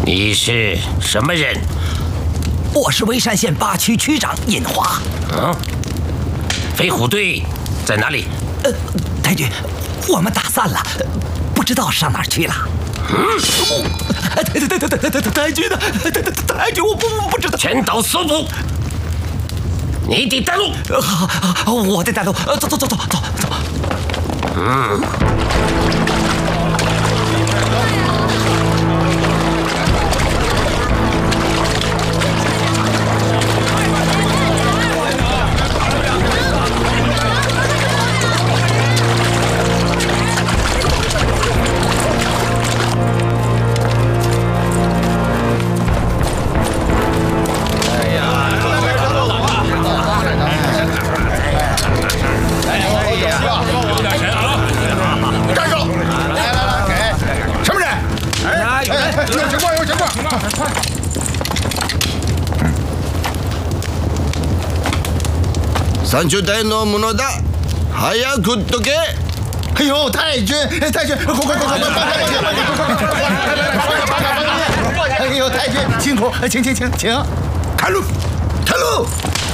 你是什么人？ 我是潍山县8区区长尹华。 飞虎队在哪里？ 太君，我们打散了，不知道上哪儿去了。太君呢？太君，我不知道。 全岛搜捕！你得带路。 好，我得带路。走。 30体のものだ。早くっとけ。 哎呦，太君，快！哎呦，太君，辛苦，请， 开路，开路。